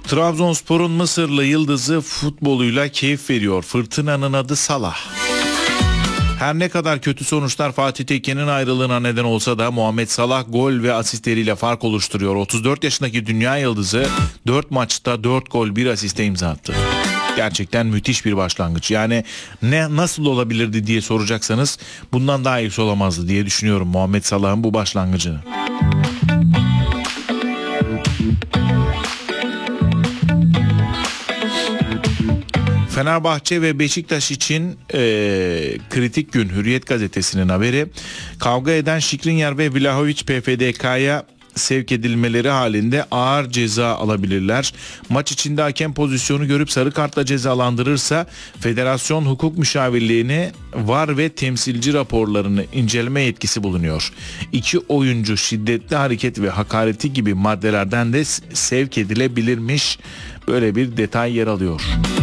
Trabzonspor'un Mısırlı yıldızı futboluyla keyif veriyor. Fırtınanın adı Salah. Her ne kadar kötü sonuçlar Fatih Tekke'nin ayrılığına neden olsa da Muhammed Salah gol ve asistleriyle fark oluşturuyor. 34 yaşındaki dünya yıldızı 4 maçta 4 gol 1 asiste imza attı. Gerçekten müthiş bir başlangıç. Yani nasıl olabilirdi diye soracaksanız bundan daha iyisi olamazdı diye düşünüyorum Muhammed Salah'ın bu başlangıcını. Fenerbahçe ve Beşiktaş için kritik gün. Hürriyet gazetesinin haberi. Kavga eden Şikrinyer ve Vlahovic PFDK'ya sevk edilmeleri halinde ağır ceza alabilirler. Maç içinde hakem pozisyonu görüp sarı kartla cezalandırırsa Federasyon Hukuk Müşavirliğine VAR ve temsilci raporlarını inceleme yetkisi bulunuyor. İki oyuncu şiddetli hareket ve hakareti gibi maddelerden de sevk edilebilirmiş. Böyle bir detay yer alıyor.